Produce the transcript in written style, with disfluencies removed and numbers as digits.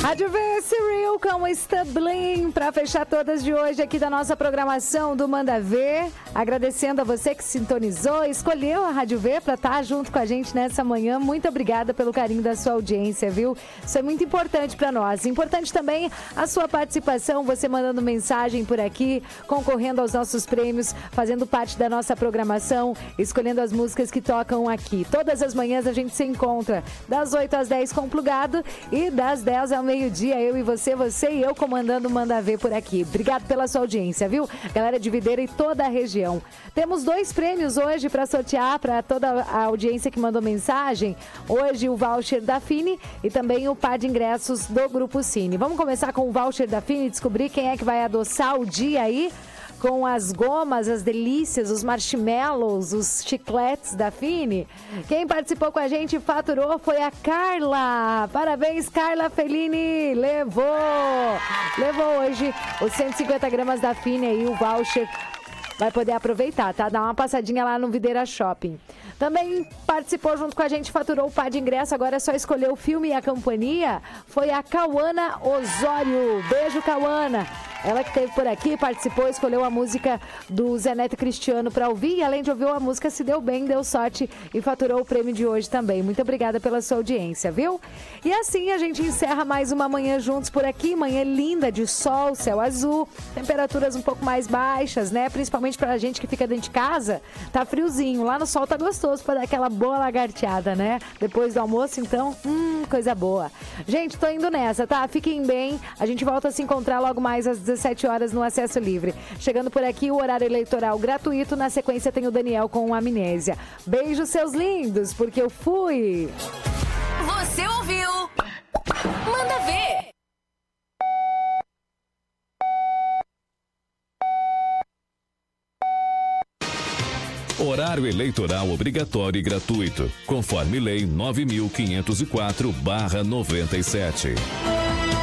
Rádio V, Cyril com Stublin para fechar todas de hoje aqui da nossa programação do Manda Ver. Agradecendo a você que sintonizou, escolheu a Rádio V para estar junto com a gente nessa manhã. Muito obrigada pelo carinho da sua audiência, viu? Isso é muito importante para nós. Importante também a sua participação, você mandando mensagem por aqui, concorrendo aos nossos prêmios, fazendo parte da nossa programação, escolhendo as músicas que tocam aqui. Todas as manhãs a gente se encontra das 8 às 10 com o Plugado e das 10 ao meio-dia, eu e você e eu comandando o Manda Ver por aqui. Obrigado pela sua audiência, viu? Galera de Videira e toda a região. Temos 2 prêmios hoje para sortear para toda a audiência que mandou mensagem. Hoje o voucher da Fini e também o par de ingressos do Grupo Cine. Vamos começar com o voucher da Fini, descobrir quem é que vai adoçar o dia aí com as gomas, as delícias, os marshmallows, os chicletes da Fini. Quem participou com a gente e faturou foi a Carla. Parabéns, Carla Fellini. Levou hoje os 150 gramas da Fini aí, o voucher. Vai poder aproveitar, tá? Dá uma passadinha lá no Videira Shopping. Também participou junto com a gente, faturou o par de ingresso. Agora é só escolher o filme e a companhia. Foi a Cauana Osório. Beijo, Cauana. Ela que esteve por aqui, participou, escolheu a música do Zé Neto Cristiano para ouvir. E além de ouvir a música, se deu bem, deu sorte e faturou o prêmio de hoje também. Muito obrigada pela sua audiência, viu? E assim a gente encerra mais uma manhã juntos por aqui. Manhã linda de sol, céu azul, temperaturas um pouco mais baixas, né? Principalmente pra gente que fica dentro de casa, tá friozinho. Lá no sol tá gostoso pra dar aquela boa lagarteada, né? Depois do almoço, então, coisa boa. Gente, tô indo nessa, tá? Fiquem bem. A gente volta a se encontrar logo mais às 17 horas no Acesso Livre. Chegando por aqui o horário eleitoral gratuito. Na sequência tem o Daniel com Amnésia. Beijos, seus lindos, porque eu fui. Você ouviu? Manda Ver. Horário eleitoral obrigatório e gratuito, conforme Lei 9.504/97.